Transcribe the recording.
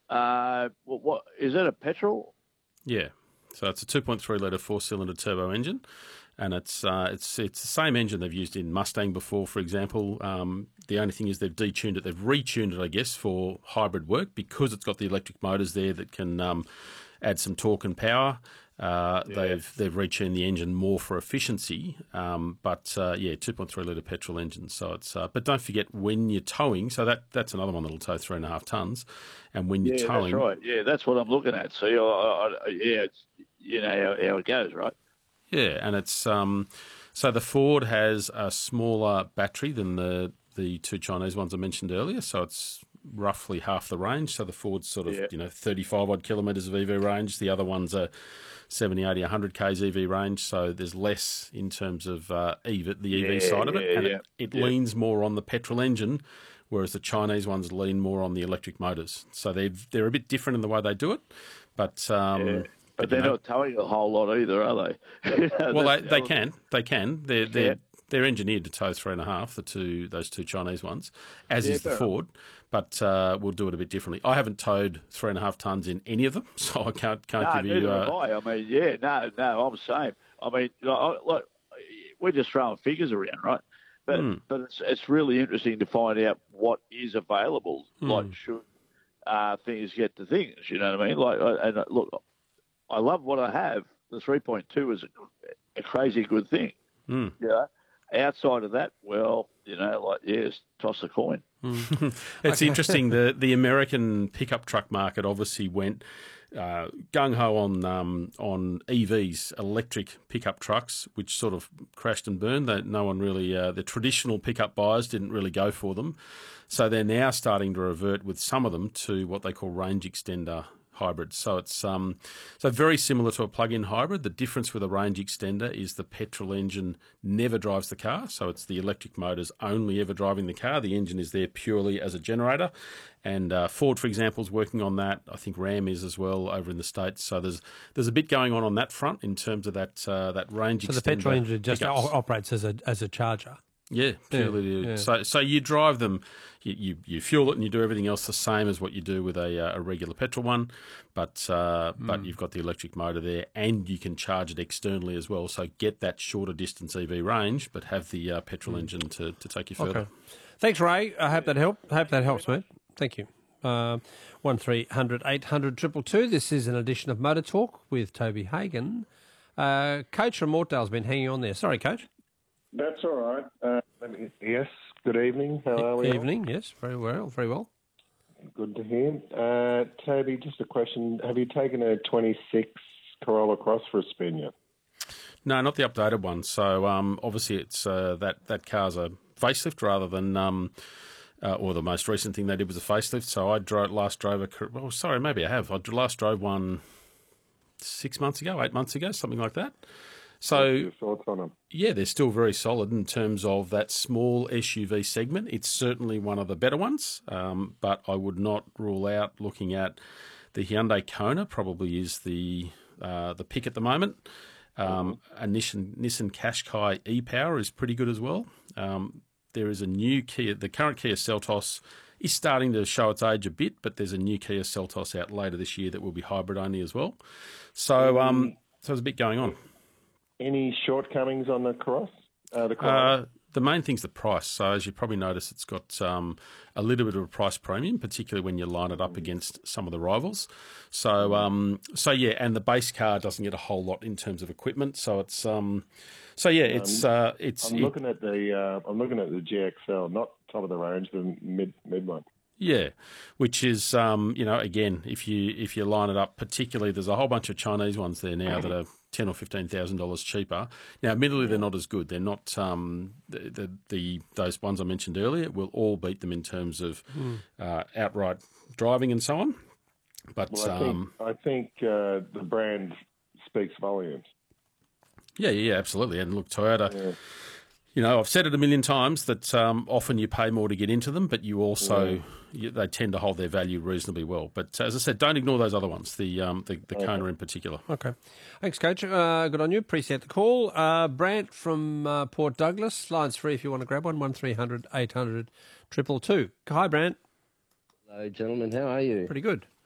What is that? A petrol? Yeah. So it's a 2.3 litre four-cylinder turbo engine, and it's the same engine they've used in Mustang before, for example. The only thing is they've detuned it, they've retuned it, I guess, for hybrid work because it's got the electric motors there that can add some torque and power. They've retuned the engine more for efficiency, but 2.3 litre petrol engine. So it's but don't forget when you're towing. So that's another one that'll tow 3.5 tons, and when you're towing, that's right. Yeah, that's what I'm looking at. See, it's how it goes, right? Yeah, and it's so the Ford has a smaller battery than the two Chinese ones I mentioned earlier. So it's roughly half the range. So the Ford's sort of 35 odd kilometres of EV range. The other ones are 70, 80, 100 k's EV range. So there's less in terms of the EV side of it, and it leans more on the petrol engine, whereas the Chinese ones lean more on the electric motors. So they're a bit different in the way they do it, but. But they're not towing a whole lot either, are they? Well, they can. They're engineered to tow 3.5. Those two Chinese ones, as is the Ford. But we'll do it a bit differently. I haven't towed 3.5 tons in any of them, so I can't give you. Neither have I. I mean, I'm the same. I mean, look, we're just throwing figures around, right? But it's really interesting to find out what is available. Like, should things get to things? You know what I mean? Like, look. I love what I have. The 3.2 is a crazy good thing. Yeah. Outside of that, toss a coin. It's interesting. The American pickup truck market obviously went gung ho on EVs, electric pickup trucks, which sort of crashed and burned. No one really, the traditional pickup buyers didn't really go for them. So they're now starting to revert with some of them to what they call range extender hybrids. So it's so very similar to a plug-in hybrid. The difference with a range extender is the petrol engine never drives the car. So it's the electric motors only ever driving the car. The engine is there purely as a generator. And Ford, for example, is working on that. I think Ram is as well over in the States. So there's a bit going on that front in terms of that range extender. So the petrol engine just operates as a charger. Yeah, purely. Yeah. So you drive them, you fuel it, and you do everything else the same as what you do with a regular petrol one, but you've got the electric motor there, and you can charge it externally as well. So get that shorter distance EV range, but have the petrol engine to take you further. Okay. Thanks, Ray. I hope that helps, mate. Thank you. 1300 800 222. This is an edition of Motor Talk with Toby Hagan. Coach from Mortdale's been hanging on there. Sorry, Coach. That's all right. Yes, good evening. How are we? Evening, yes, very well, very well. Good to hear. Toby, just a question. Have you taken a 26 Corolla Cross for a spin yet? No, not the updated one. So obviously it's that car's a facelift rather than or the most recent thing they did was a facelift. So I last drove maybe I have. I last drove one 8 months ago, something like that. So, what's your thoughts on them? Yeah, they're still very solid in terms of that small SUV segment. It's certainly one of the better ones, but I would not rule out looking at the Hyundai Kona. Probably is the pick at the moment. A Nissan Qashqai e-Power is pretty good as well. There is a new Kia. The current Kia Seltos is starting to show its age a bit, but there's a new Kia Seltos out later this year that will be hybrid only as well. So, so there's a bit going on. Any shortcomings on the Cross? The main thing's the price. So as you probably notice, it's got a little bit of a price premium, particularly when you line it up against some of the rivals. So and the base car doesn't get a whole lot in terms of equipment. So it's I'm looking at the GXL, not top of the range, the mid one. Yeah, which is again, if you line it up, particularly there's a whole bunch of Chinese ones there now that are $10,000 or $15,000 cheaper. Now, admittedly, they're not as good. They're not those ones I mentioned earlier. Will all beat them in terms of outright driving and so on. But I think the brand speaks volumes. Yeah, absolutely. And look, Toyota. Yeah. I've said it a million times that often you pay more to get into them, but you also they tend to hold their value reasonably well. But as I said, don't ignore those other ones, the Kona in particular. Okay. Thanks, Coach. Good on you. Appreciate the call. Brant from Port Douglas. Line's free if you want to grab one, 1300 800 222. Hi, Brant. Hello, gentlemen. How are you? Pretty good.